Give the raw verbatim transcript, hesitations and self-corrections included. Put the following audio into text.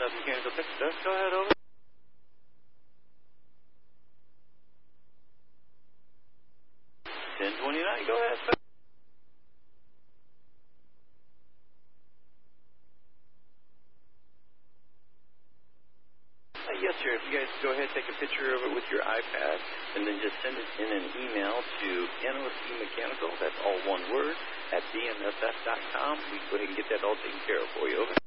uh, mechanical tech stuff. Go ahead, over. ten twenty-nine, go ahead, sir. Uh, yes, sir. If you guys go ahead, take a picture of it with your iPad, and then just send it in an email to N O C Mechanical, that's all one word, at D M S F dot com. We can go ahead and get that all taken care of for you. Over.